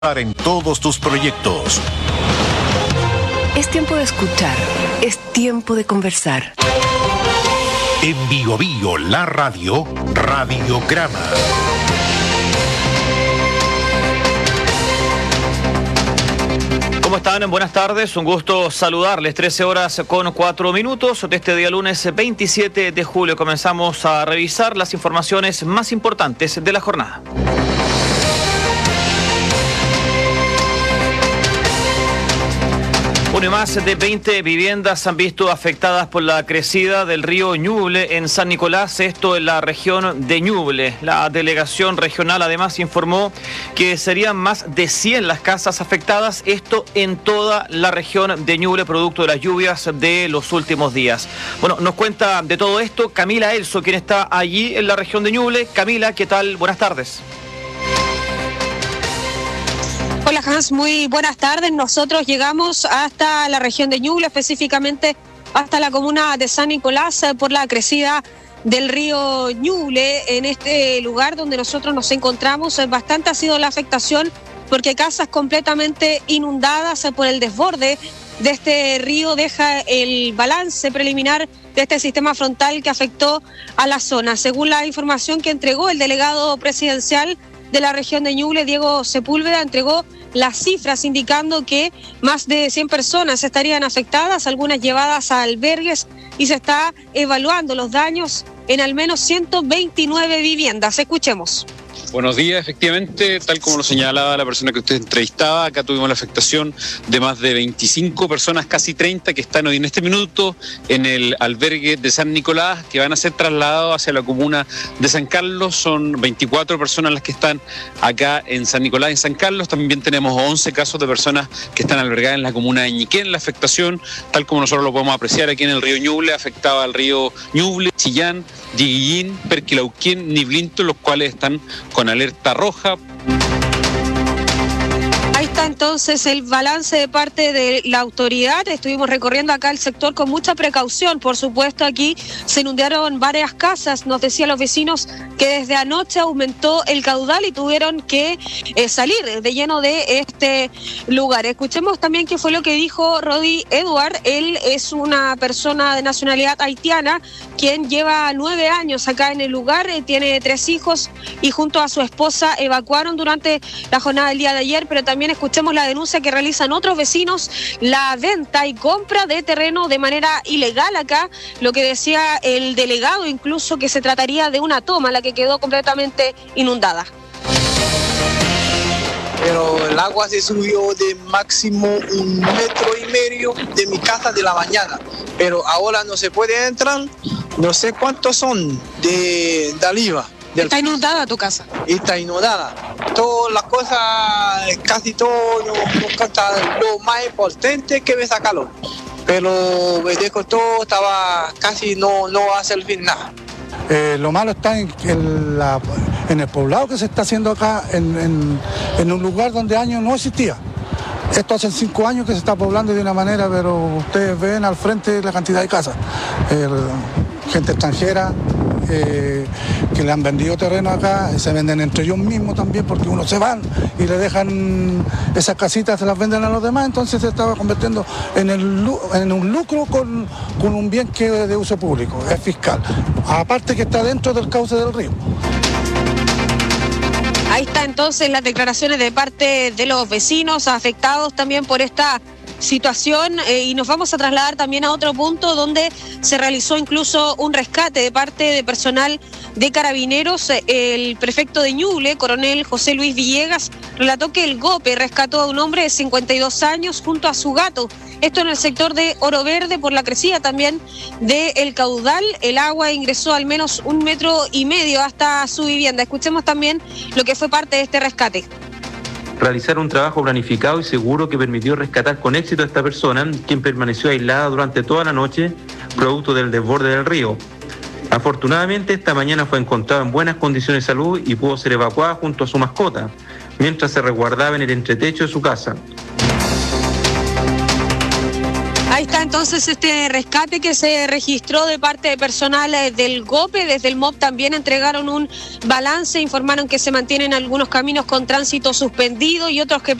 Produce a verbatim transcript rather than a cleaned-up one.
en todos tus proyectos. Es tiempo de escuchar, es tiempo de conversar. En Bio Bio, la radio, Radiograma. ¿Cómo están? Buenas tardes, un gusto saludarles. trece horas con cuatro minutos de este día lunes veintisiete de julio. Comenzamos a revisar las informaciones más importantes de la jornada. Una y más de veinte viviendas se han visto afectadas por la crecida del río Ñuble en San Nicolás, esto en la región de Ñuble. La delegación regional además informó que serían más de cien las casas afectadas, esto en toda la región de Ñuble, producto de las lluvias de los últimos días. Bueno, nos cuenta de todo esto Camila Elso, quien está allí en la región de Ñuble. Camila, ¿qué tal? Buenas tardes. Hola Hans, muy buenas tardes. Nosotros llegamos hasta la región de Ñuble, específicamente hasta la comuna de San Nicolás, por la crecida del río Ñuble. En este lugar donde nosotros nos encontramos, bastante ha sido la afectación porque casas completamente inundadas por el desborde de este río deja el balance preliminar de este sistema frontal que afectó a la zona. Según la información que entregó el delegado presidencial de la región de Ñuble, Diego Sepúlveda, entregó las cifras indicando que más de cien personas estarían afectadas, algunas llevadas a albergues, y se está evaluando los daños en al menos ciento veintinueve viviendas. Escuchemos. Buenos días, efectivamente, tal como lo señalaba la persona que usted entrevistaba, acá tuvimos la afectación de más de veinticinco personas, casi treinta, que están hoy en este minuto en el albergue de San Nicolás, que van a ser trasladados hacia la comuna de San Carlos. Son veinticuatro personas las que están acá en San Nicolás, en San Carlos. También tenemos once casos de personas que están albergadas en la comuna de Ñiquén. La afectación, tal como nosotros lo podemos apreciar aquí en el río Ñuble, afectaba al río Ñuble, Chillán, Yiguillín, Perquilauquén, Niblinto, los cuales están con alerta roja. Ahí está entonces el balance de parte de la autoridad. Estuvimos recorriendo acá el sector con mucha precaución. Por supuesto, aquí se inundaron varias casas. Nos decían los vecinos que desde anoche aumentó el caudal y tuvieron que eh, salir de lleno de este lugar. Escuchemos también qué fue lo que dijo Rodi Edward. Él es una persona de nacionalidad haitiana quien lleva nueve años acá en el lugar, eh, tiene tres hijos y junto a su esposa evacuaron durante la jornada del día de ayer, pero también escuchemos la denuncia que realizan otros vecinos, la venta y compra de terreno de manera ilegal acá, lo que decía el delegado incluso que se trataría de una toma la que quedó completamente inundada. Pero el agua se subió de máximo un metro y medio de mi casa de la mañana, pero ahora no se puede entrar, no sé cuántos son de, de arriba. Del... ¿Está inundada tu casa? Está inundada. Todas las cosas, casi todo, no, no, lo más importante que me sacaron. Pero me dejó todo, estaba casi no, no va a servir nada. Eh, lo malo está en, en, la, en el poblado que se está haciendo acá, en, en, en un lugar donde años no existía. Esto hace cinco años que se está poblando de una manera, pero ustedes ven al frente la cantidad de casas. Eh, gente extranjera, eh, que le han vendido terreno acá, se venden entre ellos mismos también, porque unos se van y le dejan esas casitas, se las venden a los demás, entonces se estaba convirtiendo en, el, en un lucro con, con un bien que es de uso público, es fiscal, aparte que está dentro del cauce del río. Ahí está entonces las declaraciones de parte de los vecinos afectados también por esta situación, eh, y nos vamos a trasladar también a otro punto donde se realizó incluso un rescate de parte de personal de Carabineros. El prefecto de Ñuble, coronel José Luis Villegas, relató que el GOPE rescató a un hombre de cincuenta y dos años junto a su gato. Esto en el sector de Oro Verde, por la crecida también del caudal. El agua ingresó al menos un metro y medio hasta su vivienda. Escuchemos también lo que fue parte de este rescate. Realizar un trabajo planificado y seguro que permitió rescatar con éxito a esta persona, quien permaneció aislada durante toda la noche, producto del desborde del río. Afortunadamente, esta mañana fue encontrado en buenas condiciones de salud y pudo ser evacuada junto a su mascota, mientras se resguardaba en el entretecho de su casa. Ahí está está entonces este rescate que se registró de parte de personal del GOPE. Desde el M O B también entregaron un balance, informaron que se mantienen algunos caminos con tránsito suspendido y otros que